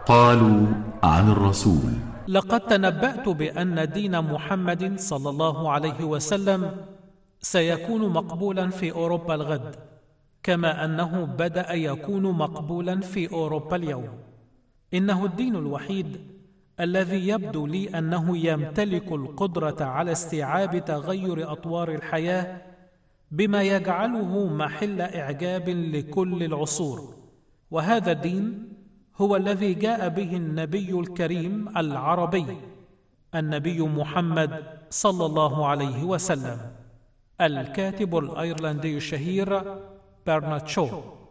قالوا عن الرسول: لقد تنبأت بأن دين محمد صلى الله عليه وسلم سيكون مقبولا في أوروبا الغد، كما أنه بدأ يكون مقبولا في أوروبا اليوم. إنه الدين الوحيد الذي يبدو لي أنه يمتلك القدرة على استيعاب تغير أطوار الحياة بما يجعله محل إعجاب لكل العصور. وهذا الدين هو الذي جاء به النبي الكريم العربي، النبي محمد صلى الله عليه وسلم. الكاتب الأيرلندي الشهير برنارد شو.